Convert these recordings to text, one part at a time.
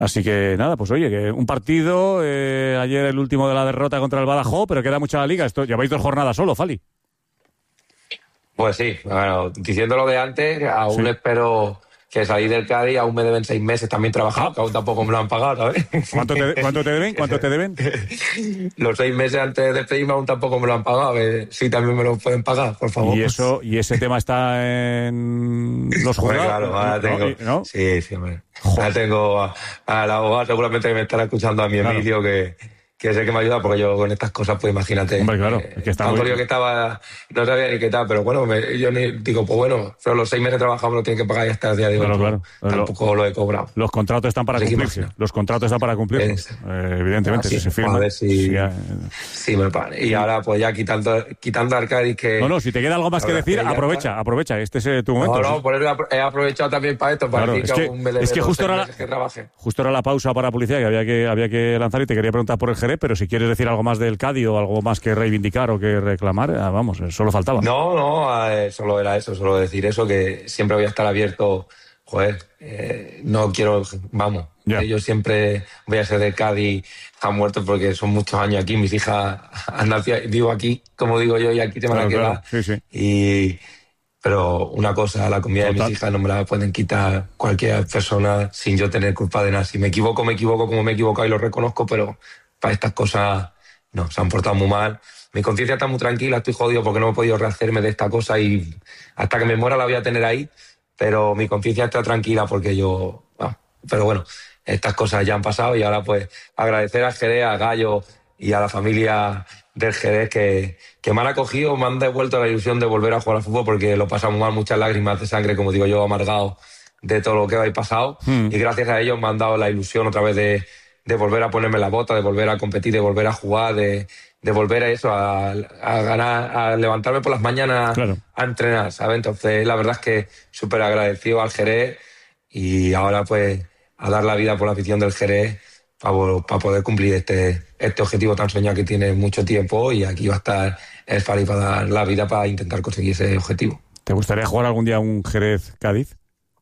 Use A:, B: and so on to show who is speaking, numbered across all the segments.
A: Así que nada, pues oye, que un partido, ayer el último de la derrota contra el Badajoz, pero queda mucha liga. Lleváis 2 jornadas solo, Fali.
B: Pues sí, bueno, diciendo lo de antes, aún espero que salí del Cádiz, aún me deben 6 meses también trabajado, que aún tampoco me lo han pagado, ¿sabes?
A: ¿Cuánto te deben? ¿Cuánto te deben?
B: Los 6 meses antes de despedirme aún tampoco me lo han pagado, a ver si también me lo pueden pagar, por favor.
A: ¿Y ese tema está en los juzgados?
B: Claro, ahora tengo...
A: ¿No?
B: Sí, hombre. Ahora tengo al abogado, seguramente que me estará escuchando a mi Emilio, que sé que me ayuda, porque yo con estas cosas, pues imagínate.
A: Hombre, claro. Es que está
B: que estaba, no sabía ni qué tal, pero bueno, yo digo, pues bueno, pero los 6 meses trabajamos lo tienen que pagar y hasta el día de hoy.
A: Claro.
B: Tampoco lo he cobrado.
A: Los contratos están para cumplirse. Los contratos están para cumplirse. Evidentemente, si se firma.
B: A ver si me lo pagan. Y ahora, pues ya quitando a Arcadis que...
A: No, si te queda algo más que decir, aprovecha. Este es tu momento.
B: No, por eso he aprovechado también para esto, para decir que aún me debe
A: justo era la pausa para publicidad que había que lanzar y te quería preguntar por el Jerez, pero si quieres decir algo más del Cádiz o algo más que reivindicar o que reclamar, vamos, solo faltaba.
B: No, solo era eso, solo decir eso, que siempre voy a estar abierto. Joder, no quiero, vamos, yo siempre voy a ser de Cádiz a muerto porque son muchos años aquí, mis hijas han nacido, vivo aquí, como digo yo, y aquí te van a quedar. Sí. Pero una cosa, la comida de mis hijas no me la pueden quitar cualquier persona sin yo tener culpa de nada. Si me equivoco como me he equivocado y lo reconozco, pero para estas cosas no, se han portado muy mal. Mi conciencia está muy tranquila, estoy jodido porque no he podido rehacerme de esta cosa y hasta que me muera la voy a tener ahí, pero mi conciencia está tranquila porque pero bueno, estas cosas ya han pasado y ahora pues agradecer a Jerez, a Gallo y a la familia del Jerez que me han acogido, me han devuelto la ilusión de volver a jugar al fútbol porque lo pasamos mal, muchas lágrimas de sangre, como digo yo, amargado de todo lo que habéis pasado y gracias a ellos me han dado la ilusión otra vez de volver a ponerme la bota, de volver a competir, de volver a jugar, de volver a eso, a ganar, a levantarme por las mañanas a entrenar, ¿sabes? Entonces la verdad es que súper agradecido al Jerez y ahora pues a dar la vida por la afición del Jerez para poder cumplir este objetivo tan soñado que tiene mucho tiempo y aquí va a estar el Fali para dar la vida para intentar conseguir ese objetivo.
A: ¿Te gustaría jugar algún día un Jerez-Cádiz?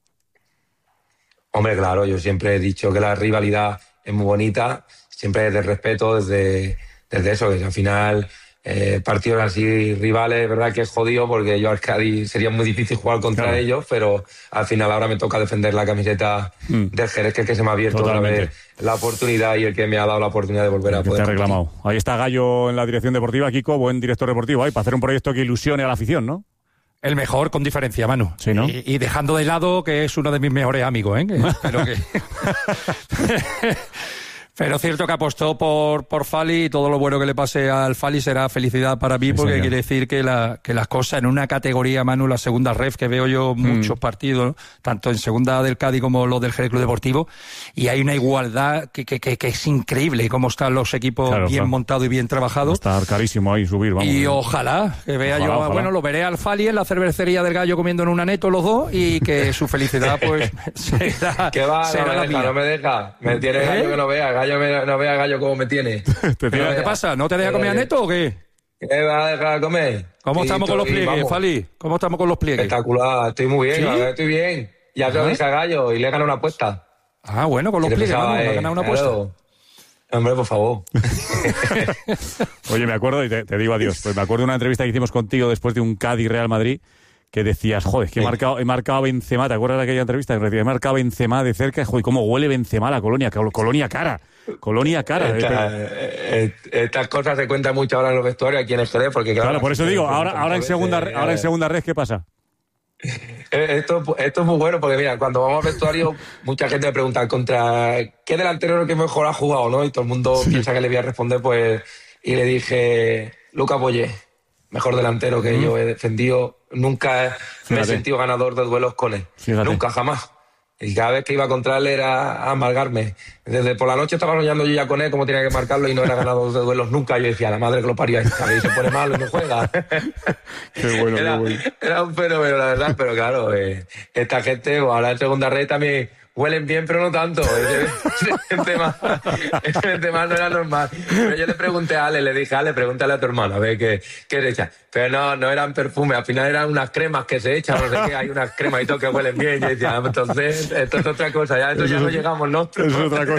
B: Hombre, claro, yo siempre he dicho que la rivalidad es muy bonita, siempre desde el respeto, desde eso, que al final partidos así rivales, verdad que es jodido porque yo al Cádiz sería muy difícil jugar contra ellos, pero al final ahora me toca defender la camiseta del Jerez, que es el que se me ha abierto otra vez la oportunidad y el que me ha dado la oportunidad de volver a poder.
A: Te ha reclamado. Ahí está Gallo en la dirección deportiva, Kiko, buen director deportivo ahí, para hacer un proyecto que ilusione a la afición, ¿no?
C: El mejor, con diferencia, Manu.
A: Sí, ¿no?
C: Y dejando de lado que es uno de mis mejores amigos, ¿eh? Pero cierto que apostó por Fali y todo lo bueno que le pase al Fali será felicidad para mí porque quiere decir que las cosas en una categoría, Manu, la segunda ref, que veo yo muchos partidos, ¿no? Tanto en segunda del Cádiz como los del Jerez Club Deportivo, y hay una igualdad que es increíble cómo están los equipos montados y bien trabajados.
A: Está carísimo ahí subir, vamos.
C: Y ojalá que vea bueno, lo veré al Fali en la cervecería del Gallo comiendo en un aneto los dos y que su felicidad pues será,
B: ¿qué va?
C: será la mía.
B: No me deja. Me tiene Gallo que no vea. No vea Gallo cómo me tiene.
C: ¿Qué pasa? ¿No te deja comer aneto o qué?
B: ¿Qué va a dejar comer?
C: ¿Cómo estamos con los pliegues, Fali? ¿Cómo estamos con los pliegues?
B: Espectacular, estoy muy bien,
C: ¿Sí?
B: la verdad, estoy bien. Ya te lo dije a Gallo y le he ganado una apuesta.
C: Ah, bueno, con los pliegues, ¿no? ¿Le has ganado una apuesta?
B: Hombre, por favor.
A: Oye, me acuerdo, y te digo adiós, pues me acuerdo de una entrevista que hicimos contigo después de un Cádiz-Real Madrid, que decías, joder, que he marcado a Benzema, ¿te acuerdas de aquella entrevista? He marcado a Benzema de cerca, joder, cómo huele Benzema a la colonia cara.
B: Estas cosas se cuentan mucho ahora en los vestuarios aquí en el Jerez, porque
A: claro, por eso digo, ahora en segunda red, ¿qué pasa?
B: Esto es muy bueno porque mira, cuando vamos al vestuario mucha gente me pregunta contra qué delantero es el que mejor ha jugado, ¿no? Y todo el mundo piensa que le voy a responder, pues, y le dije Lucas Boyé, mejor delantero que yo he defendido, nunca me he sentido ganador de duelos con él. Nunca, jamás. Y cada vez que iba contra él era a amargarme. Desde por la noche estaba soñando yo ya con él cómo tenía que marcarlo y no era ganador de duelos nunca. Yo decía, la madre que lo parió, ¿sabes? Se pone malo y no juega.
A: Qué bueno.
B: Era un fenómeno, la verdad, pero claro, esta gente, ahora en segunda red también huelen bien, pero no tanto. El tema no era normal. Pero yo le pregunté a Ale, le dije, Ale, pregúntale a tu hermano, a ver qué le echa. Pero no eran perfumes, al final eran unas cremas que se echan, no sé qué, hay unas cremas y todo que huelen bien. Y decía, entonces, esto es otra cosa, ya esto ya no llegamos nosotros.
A: Es otra cosa.